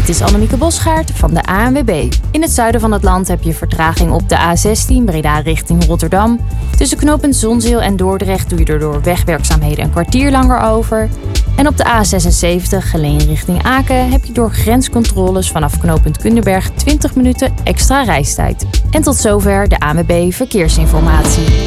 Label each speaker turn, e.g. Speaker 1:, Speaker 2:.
Speaker 1: Dit is Annemieke Bosgaard van de ANWB. In het zuiden van het land heb je vertraging op de A16 Breda richting Rotterdam. Tussen knooppunt Zonzeel en Dordrecht doe je er door wegwerkzaamheden een kwartier langer over. En op de A76 Geleen richting Aken heb je door grenscontroles vanaf knooppunt Kunderberg 20 minuten extra reistijd. En tot zover de ANWB Verkeersinformatie.